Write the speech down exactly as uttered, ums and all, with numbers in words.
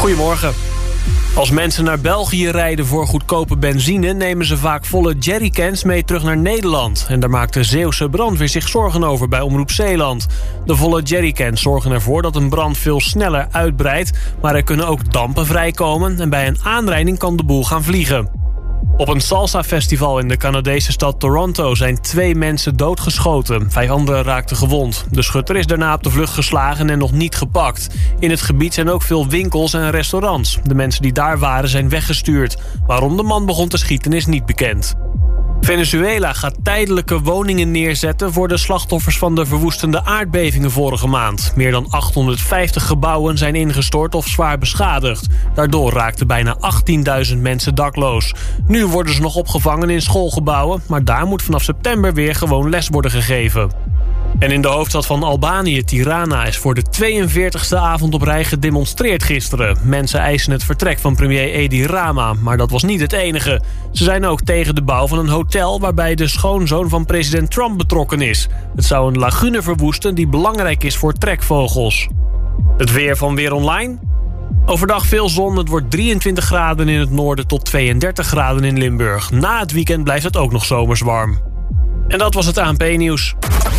Goedemorgen. Als mensen naar België rijden voor goedkope benzine, nemen ze vaak volle jerrycans mee terug naar Nederland. En daar maakt de Zeeuwse brandweer zich zorgen over bij Omroep Zeeland. De volle jerrycans zorgen ervoor dat een brand veel sneller uitbreidt, maar er kunnen ook dampen vrijkomen en bij een aanrijding kan de boel gaan vliegen. Op een salsa-festival in de Canadese stad Toronto zijn twee mensen doodgeschoten. Vijf anderen raakten gewond. De schutter is daarna op de vlucht geslagen en nog niet gepakt. In het gebied zijn ook veel winkels en restaurants. De mensen die daar waren zijn weggestuurd. Waarom de man begon te schieten is niet bekend. Venezuela gaat tijdelijke woningen neerzetten voor de slachtoffers van de verwoestende aardbevingen vorige maand. Meer dan achthonderdvijftig gebouwen zijn ingestort of zwaar beschadigd. Daardoor raakten bijna achttienduizend mensen dakloos. Nu worden ze nog opgevangen in schoolgebouwen, maar daar moet vanaf september weer gewoon les worden gegeven. En in de hoofdstad van Albanië, Tirana, is voor de tweeënveertigste avond op rij gedemonstreerd gisteren. Mensen eisen het vertrek van premier Edi Rama, maar dat was niet het enige. Ze zijn ook tegen de bouw van een hotel waarbij de schoonzoon van president Trump betrokken is. Het zou een lagune verwoesten die belangrijk is voor trekvogels. Het weer van Weer Online. Overdag veel zon, het wordt drieëntwintig graden in het noorden tot tweeëndertig graden in Limburg. Na het weekend blijft het ook nog zomers warm. En dat was het A N P-nieuws.